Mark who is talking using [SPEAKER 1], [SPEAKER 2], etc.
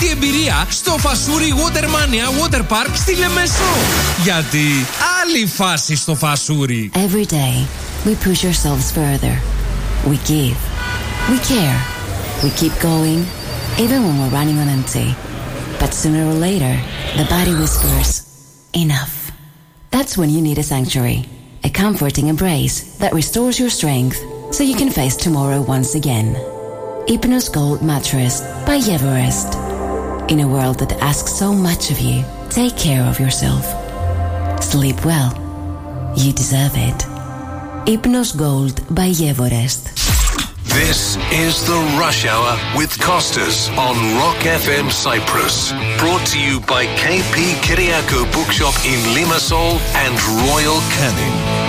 [SPEAKER 1] εμπειρία στο Φασούρι Watermania Water Park στη Λεμεσό. Γιατί άλλη φάση στο Φασούρι.
[SPEAKER 2] Every day we push ourselves further. We give. We care. We keep going, even when we're running on empty. But sooner or later, the body whispers, enough. That's when you need a sanctuary. A comforting embrace that restores your strength so you can face tomorrow once again. Hypnos Gold Mattress by Everest. In a world that asks so much of you, take care of yourself. Sleep well. You deserve it. Hypnos Gold by Everest.
[SPEAKER 3] This is the Rush Hour with Costas on Rock FM Cyprus. Brought to you by KP Kyriakou Bookshop in Limassol and Royal Canin.